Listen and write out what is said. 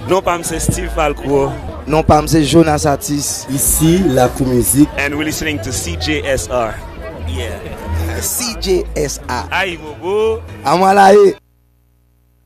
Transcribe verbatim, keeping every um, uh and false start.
Non pas c'est Steve Falco. Non pas c'est Jonas Atis. Ici la Cool Music. And we're listening to C J S R. Yeah. C J S R. Aïe bobo. Amalaye.